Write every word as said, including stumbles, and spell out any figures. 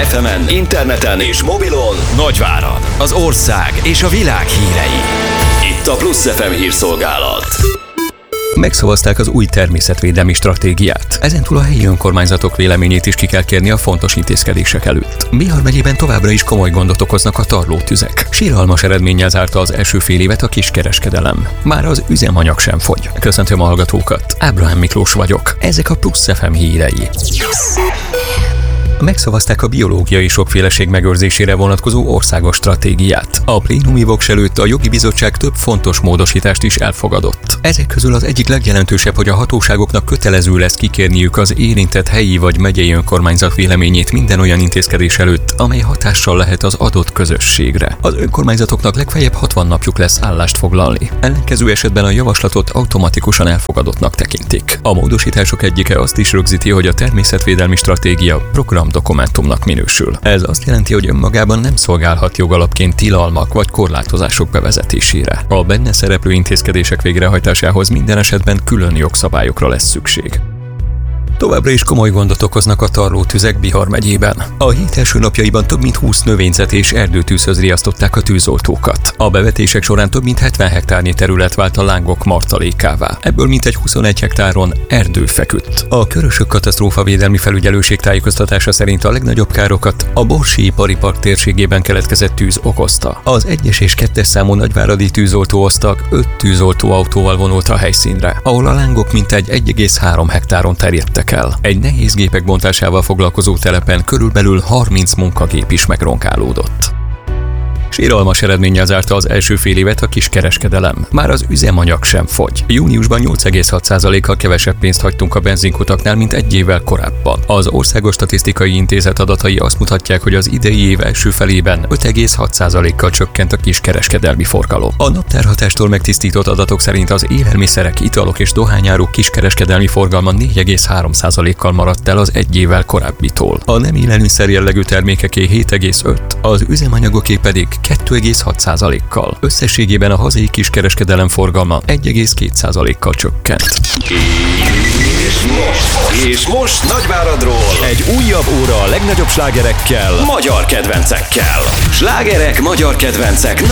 ef emen, interneten és mobilon Nagyvárad, az ország és a világ hírei. Itt a Plusz ef em hírszolgálat. Megszavazták az új természetvédelmi stratégiát. Ezentúl a helyi önkormányzatok véleményét is ki kell kérni a fontos intézkedések előtt. Bihar megyében továbbra is komoly gondot okoznak a tarlótüzek. Siralmas eredménnyel zárta az első fél évet a kiskereskedelem. Már az üzemanyag sem fogy. Köszöntöm a hallgatókat. Ábrahám Miklós vagyok. Ezek a Plusz ef em hírei. Megszavazták a biológiai sokféleség megőrzésére vonatkozó országos stratégiát. A plénumi voks előtt a jogi bizottság több fontos módosítást is elfogadott. Ezek közül az egyik legjelentősebb, hogy a hatóságoknak kötelező lesz kikérniük az érintett helyi vagy megyei önkormányzat véleményét minden olyan intézkedés előtt, amely hatással lehet az adott közösségre. Az önkormányzatoknak legfeljebb hatvan napjuk lesz állást foglalni. Ellenkező esetben a javaslatot automatikusan elfogadottnak tekintik. A módosítások egyike azt is rögzíti, hogy a természetvédelmi stratégia program dokumentumnak minősül. Ez azt jelenti, hogy önmagában nem szolgálhat jogalapként tilalmak vagy korlátozások bevezetésére. A benne szereplő intézkedések végrehajtásához minden esetben külön jogszabályokra lesz szükség. Továbbra is komoly gondot okoznak a tarlótüzek Bihar megyében. A hét első napjaiban több mint húsz növényzet és erdőtűzhöz riasztották a tűzoltókat. A bevetések során több mint hetven hektárnyi terület vált a lángok martalékává. Ebből mintegy huszonegy hektáron erdő feküdt. A Körösök Katasztrófavédelmi Felügyelőség tájékoztatása szerint a legnagyobb károkat a Borsi ipari park térségében keletkezett tűz okozta. Az egyes és kettes számú nagyváradi tűzoltóosztag öt tűzoltóautóval vonult a helyszínre, ahol a lángok mintegy egy egész három hektáron terjedtek el. Egy nehézgépek bontásával foglalkozó telepen körülbelül harminc munkagép is megronkálódott. Siralmas eredménnyel zárta az első fél évet a kiskereskedelem. Már az üzemanyag sem fogy. Júniusban nyolc egész hat százalékkal kevesebb pénzt hagytunk a benzinkutaknál, mint egy évvel korábban. Az Országos Statisztikai Intézet adatai azt mutatják, hogy az idei év első felében öt egész hat százalékkal csökkent a kiskereskedelmi forgalom. A naptárhatástól megtisztított adatok szerint az élelmiszerek, italok és dohányáruk kiskereskedelmi forgalma négy egész három százalékkal maradt el az egy évvel korábbitól. A nem élelmiszer jellegű termékeké hét egész öt, az üzemanyagoké pedig kettő egész hat százalékkal. Összességében a hazai kiskereskedelem forgalma egy egész két százalékkal csökkent. És most, és most Nagyváradról egy újabb óra a legnagyobb slágerekkel, magyar kedvencekkel. Slágerek, magyar kedvencek.